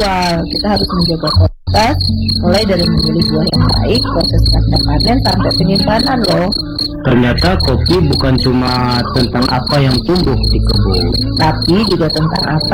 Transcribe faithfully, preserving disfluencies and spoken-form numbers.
awal. Kita harus menjaga kualitas, mulai dari memilih buah yang baik, proses pasca panen sampai penyimpanan loh. Ternyata kopi bukan cuma tentang apa yang tumbuh di kebun, Tapi juga tentang apa